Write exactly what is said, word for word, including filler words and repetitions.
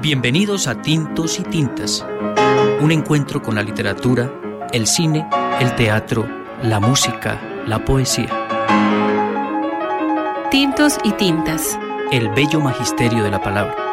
Bienvenidos a Tintos y Tintas, un encuentro con la literatura, el cine, el teatro, la música, la poesía. Tintos y Tintas. El bello magisterio de la palabra.